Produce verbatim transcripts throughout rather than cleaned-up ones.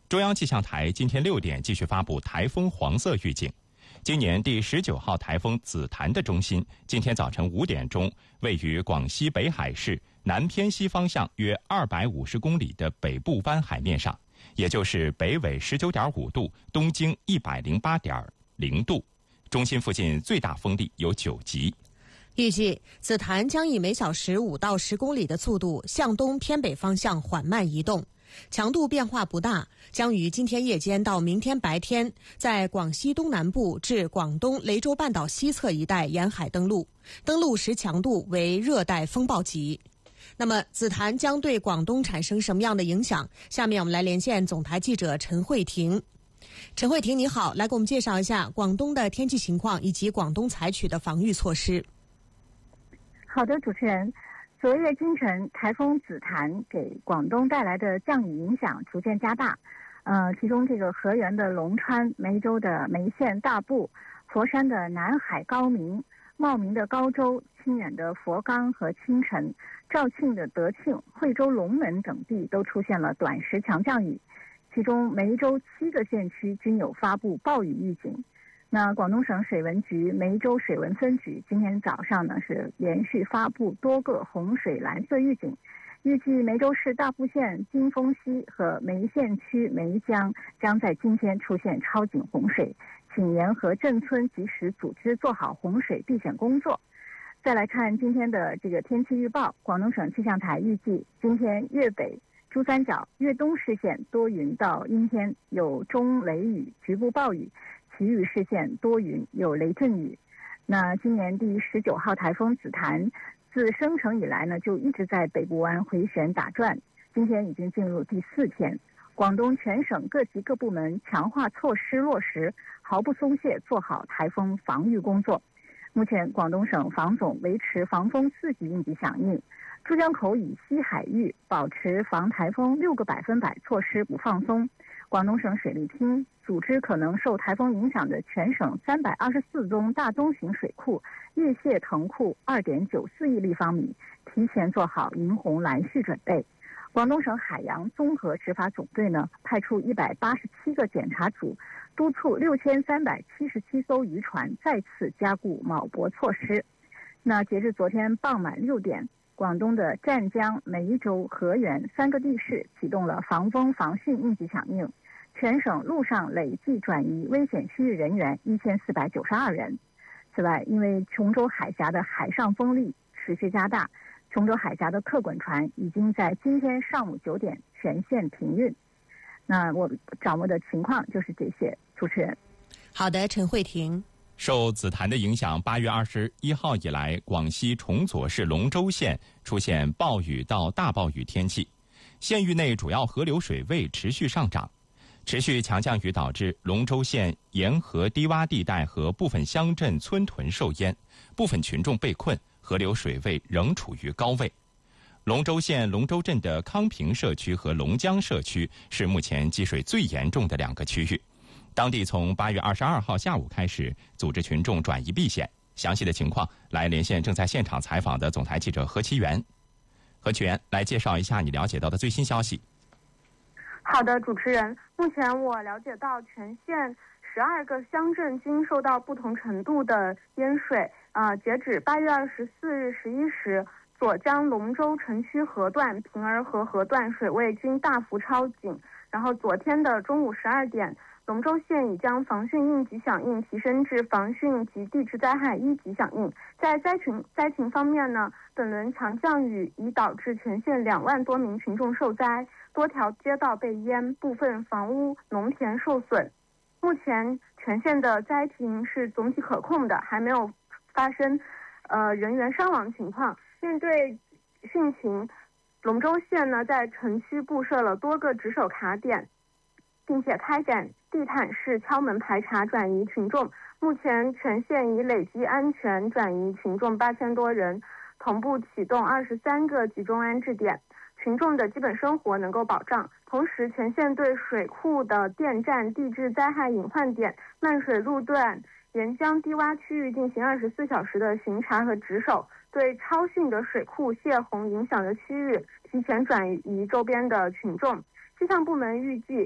中央气象台今天六点继续发布台风黄色预警。今年第十九号台风紫檀的中心，今天早晨五点钟位于广西北海市南偏西方向约二百五十公里的北部湾海面上，也就是北纬十九点五度，东经一百零八点零度。中心附近最大风力有九级。 预计紫檀将以每小时五到十公里的速度向东偏北方向缓慢移动，强度变化不大，将于今天夜间到明天白天在广西东南部至广东雷州半岛西侧一带沿海登陆，登陆时强度为热带风暴级。那么紫檀将对广东产生什么样的影响？下面我们来连线总台记者陈慧婷。陈慧婷你好，来给我们介绍一下广东的天气情况以及广东采取的防御措施。 好的，主持人，昨夜今晨，台风紫檀给广东带来的降雨影响逐渐加大。呃，其中这个河源的龙川、梅州的梅县大埔、佛山的南海高明、茂名的高州、清远的佛冈和青城、肇庆的德庆、惠州龙门等地都出现了短时强降雨，其中梅州七个县区均有发布暴雨预警。那广东省水文局梅州水文分局今天早上呢是连续发布多个洪水蓝色预警，预计梅州市大埔县金峰溪和梅县区梅江将在今天出现超警洪水，请沿河镇村及时组织做好洪水避险工作。再来看今天的这个天气预报，广东省气象台预计今天粤北、珠三角、粤东市县多云到阴天，有中雷雨、局部暴雨，其余市县多云，有雷阵雨。那今年第十九号台风紫檀自生成以来呢，就一直在北部湾回旋打转，今天已经进入第四天。广东全省各级各部门强化措施落实，毫不松懈做好台风防御工作。目前广东省防总维持防风四级应急响应，珠江口以西海域保持防台风六个百分百措施不放松。广东省水利厅组织可能受台风影响的全省三百二十四宗大中型水库叶泄腾库二点九四亿立方米，提前做好迎洪拦蓄准备。广东省海洋综合执法总队呢，派出一百八十七个检查组，督促六千三百七十七艘渔船再次加固锚泊措施。那截至昨天傍晚六点，广东的湛江、梅州、河源三个地市启动了防风防汛应急响应，全省陆上累计转移危险区域人员一千四百九十二人。此外，因为琼州海峡的海上风力持续加大，琼州海峡的客滚船已经在今天上午九点全线停运。那我掌握的情况就是这些，主持人。 好的，陈慧婷。 受紫檀的影响，八月二十一号以来，广西崇左市龙州县出现暴雨到大暴雨天气，县域内主要河流水位持续上涨。持续强降雨导致龙州县沿河低洼地带和部分乡镇村屯受淹，部分群众被困，河流水位仍处于高位。龙州县龙州镇的康平社区和龙江社区是目前积水最严重的两个区域。当地从八月二十二号下午开始组织群众转移避险。详细的情况来连线正在现场采访的总台记者何其元。何其元，来介绍一下你了解到的最新消息。 好的，主持人，目前我了解到全县十二个乡镇均受到不同程度的淹水。呃，截止八月二十四日十一时，左江龙州城区河段、平儿河河段水位均大幅超警。然后昨天的中午十二点，龙州县已将防汛应急响应提升至防汛及地质灾害一级响应。在灾情灾情方面呢，本轮强降雨已导致全县两万多名群众受灾，多条街道被淹，部分房屋、农田受损。目前全县的灾情是总体可控的，还没有发生呃人员伤亡情况。面对汛情，龙州县呢在城区布设了多个值守卡点，并且开展地毯式敲门排查转移群众。目前全县已累计安全转移群众八千多人，同步启动二十三个集中安置点，群众的基本生活能够保障。同时，全县对水库的电站、地质灾害隐患点、漫水路段、沿江低洼区域进行二十四小时的巡查和值守，对超汛的水库泄洪影响的区域提前转移周边的群众。气象部门预计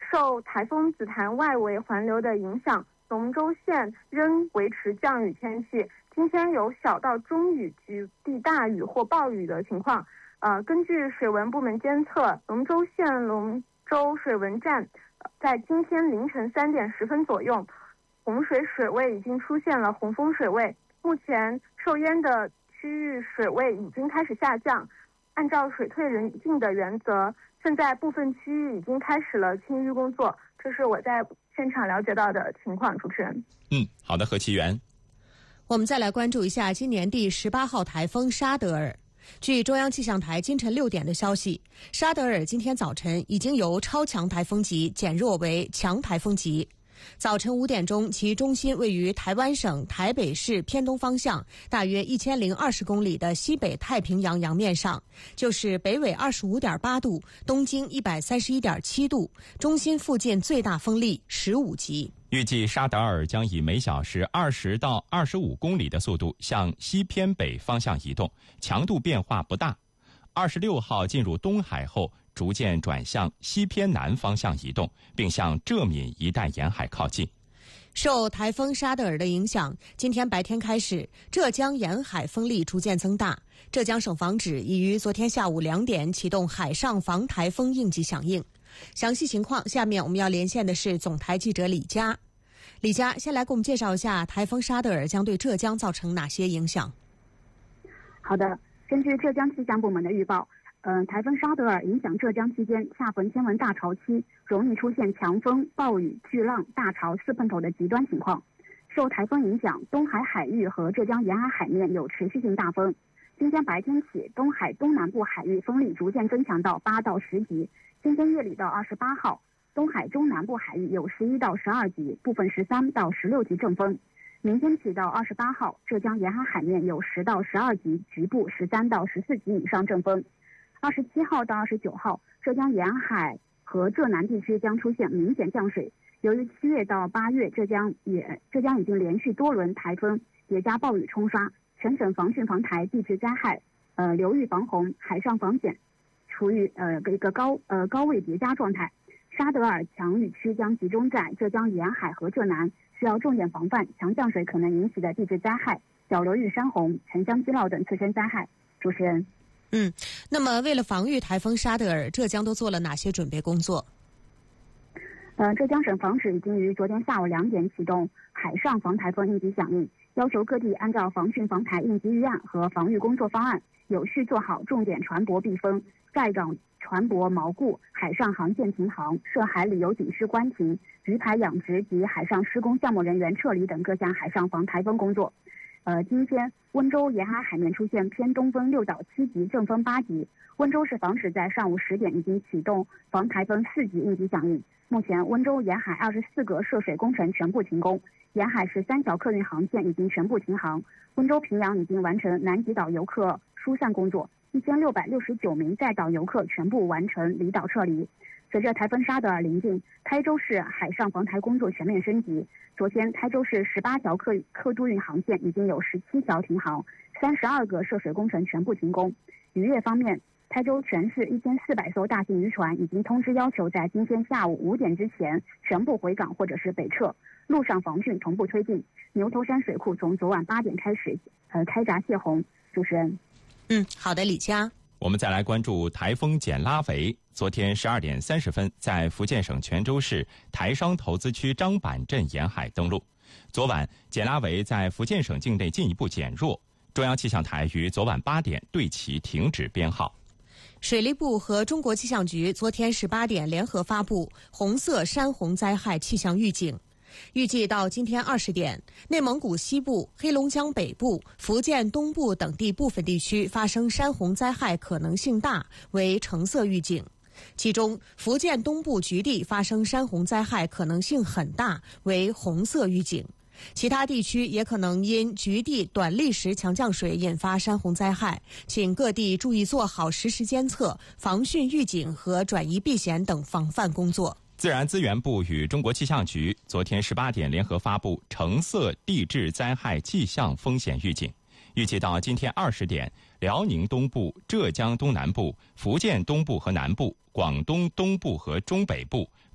受台风紫檀外围环流的影响，龙州县仍维持降雨天气。今天有小到中雨，局地大雨或暴雨的情况。呃，根据水文部门监测，龙州县龙州水文站在今天凌晨三点十分左右，洪水水位已经出现了洪峰水位。目前受淹的区域水位已经开始下降。按照水退人进的原则，现在部分区域已经开始了清淤工作。这是我在现场了解到的情况，主持人。 嗯，好的，何其元。 我们再来关注一下今年第十八号台风沙德尔。据中央气象台今晨六点的消息，沙德尔今天早晨已经由超强台风级减弱为强台风级。早晨五点钟，其中心位于台湾省台北市偏东方向大约一千零二十公里的西北太平洋洋面上，就是北纬二十五点八度，东经一百三十一点七度，中心附近最大风力十五级。 预计沙德尔将以每小时二十到二十五公里的速度向西偏北方向移动，强度变化不大。二十六号进入东海后，逐渐转向西偏南方向移动，并向浙闽一带沿海靠近。 受台风沙德尔的影响，今天白天开始，浙江沿海风力逐渐增大。浙江省防指已于昨天下午两点启动海上防台风应急响应。详细情况，下面我们要连线的是总台记者李佳。李佳，先来给我们介绍一下台风沙德尔将对浙江造成哪些影响？ 好的，根据浙江气象部门的预报，嗯、呃，台风沙德尔影响浙江期间，恰逢天文大潮期，容易出现强风、暴雨、巨浪、大潮四碰头的极端情况。受台风影响，东海海域和浙江沿海海面有持续性大风。今天白天起，东海东南部海域风力逐渐增强到八到十级。今天夜里到二十八号，东海中南部海域有十一到十二级，部分十三到十六级阵风。明天起到二十八号，浙江沿海海面有十到十二级，局部十三到十四级以上阵风。二十七号到二十九号，浙江沿海和浙南地区将出现明显降水。由于七月到八月，浙江也浙江已经连续多轮台风叠加暴雨冲刷，全省防汛防台地质灾害、呃流域防洪、海上防险处于呃一个高呃高位叠加状态。沙德尔强雨区将集中在浙江沿海和浙南，需要重点防范强降水可能引起的地质灾害、小流域山洪、沉江积涝等次生灾害。主持人。 嗯，那么为了防御台风沙德尔，浙江都做了哪些准备工作？ 呃，浙江省防指已经于昨天下午两点启动海上防台风应急响应，要求各地按照防汛防台应急预案和防御工作方案，有序做好重点船舶避风、在港船舶锚固、海上航线停航、涉海旅游景区关停、鱼排养殖及海上施工项目人员撤离等各项海上防台风工作。呃，今天温州沿海海面出现偏东风六到七级，阵风八级。温州市防指在上午十点已经启动防台风四级应急响应。目前，温州沿海二十四个涉水工程全部停工，沿海十三条客运航线已经全部停航。温州平阳已经完成南极岛游客疏散工作，一千六百六十九名在岛游客全部完成离岛撤离。随着台风沙德尔临近，台州市海上防台工作全面升级。昨天，台州市十八条客客渡运航线已经有十七条停航，三十二个涉水工程全部停工。渔业方面，台州全市一千四百艘大型渔船已经通知要求在今天下午五点之前全部回港或者是北撤。陆上防汛同步推进，牛头山水库从昨晚八点开始呃开闸泄洪。主持人。 嗯，好的，李佳。 我们再来关注台风简拉维。昨天十二点三十分，在福建省泉州市台商投资区张板镇沿海登陆。昨晚，简拉维在福建省境内进一步减弱。中央气象台于昨晚八点对其停止编号。 水利部和中国气象局昨天十八点联合发布红色山洪灾害气象预警。预计到今天二十点，内蒙古西部、黑龙江北部、福建东部等地部分地区发生山洪灾害可能性大，为橙色预警。其中，福建东部局地发生山洪灾害可能性很大，为红色预警。其他地区也可能因局地短历时强降水引发山洪灾害，请各地注意做好实时监测、防汛预警和转移避险等防范工作。 自然资源部与中国气象局昨天十八点联合发布橙色地质灾害气象风险预警。预计到今天二十点，辽宁东部、浙江东南部、福建东部和南部、广东东部和中北部、